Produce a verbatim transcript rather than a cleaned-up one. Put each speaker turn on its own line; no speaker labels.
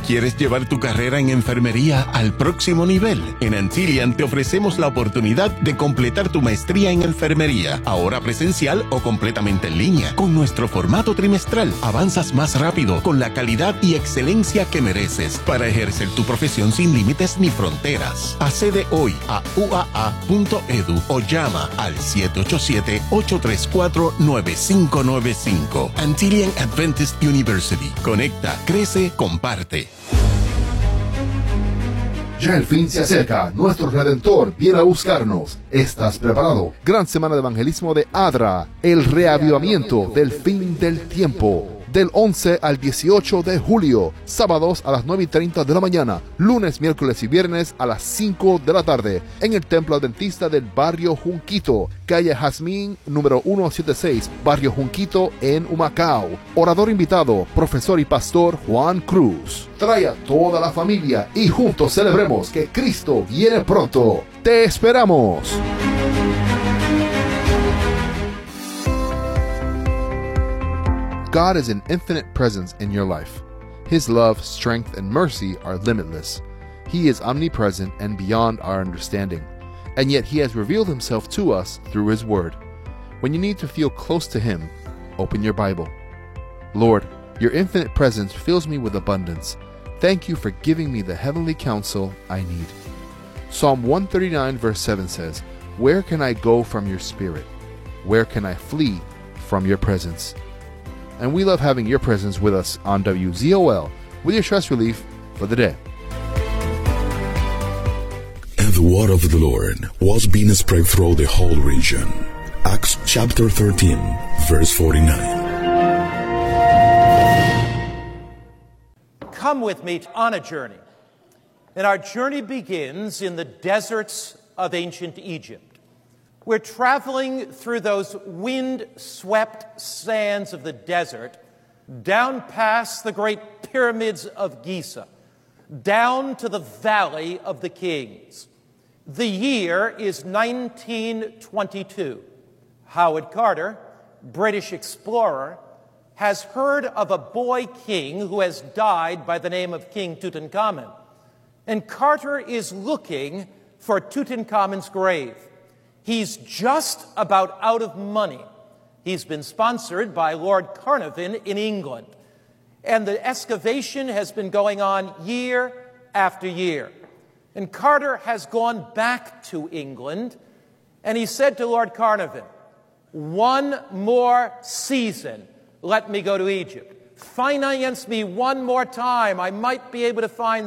¿Quieres llevar tu carrera en enfermería al próximo nivel? En Antillian te ofrecemos la oportunidad de completar tu maestría en enfermería, ahora presencial o completamente en línea. Con nuestro formato trimestral, avanzas más rápido con la calidad y excelencia que mereces para ejercer tu profesión sin límites ni fronteras. Accede hoy a u a a punto e d u o llama al siete ocho siete, ocho tres cuatro, nueve cinco nueve cinco. Antillian Adventist University. Conecta, crece, comparte.
Ya el fin se acerca, nuestro Redentor viene a buscarnos. ¿Estás preparado? Gran semana de evangelismo de ADRA, el reavivamiento del fin del tiempo. Del once al dieciocho de julio, sábados a las nueve y treinta de la mañana, lunes, miércoles y viernes a las cinco de la tarde, en el Templo Adventista del Barrio Junquito, calle Jazmín, número ciento setenta y seis, Barrio Junquito, en Humacao. Orador invitado, profesor y pastor Juan Cruz. Trae a toda la familia y juntos celebremos que Cristo viene pronto. ¡Te esperamos! God is an infinite presence in your life. His love, strength, and mercy are limitless. He is omnipresent and beyond our understanding. And yet He has revealed Himself to us through His Word. When you need to feel close to Him, open your Bible. Lord, your infinite presence fills me with abundance. Thank you for giving me the heavenly counsel I need. Psalm one thirty-nine verse seven says, "Where can I go from your spirit? Where can I flee from your presence?" And we love having your presence with us on W Z O L with your stress relief for the day.
And the word of the Lord was being spread throughout the whole region. Acts chapter thirteen, verse forty-nine.
Come with me on a journey. And our journey begins in the deserts of ancient Egypt. We're traveling through those wind-swept sands of the desert, down past the great pyramids of Giza, down to the Valley of the Kings. The year is nineteen twenty-two. Howard Carter, British explorer, has heard of a boy king who has died by the name of King Tutankhamun. And Carter is looking for Tutankhamun's grave. He's just about out of money. He's been sponsored by Lord Carnarvon in England. And the excavation has been going on year after year. And Carter has gone back to England, and he said to Lord Carnarvon, "One more season, let me go to Egypt. Finance me one more time. I might be able to find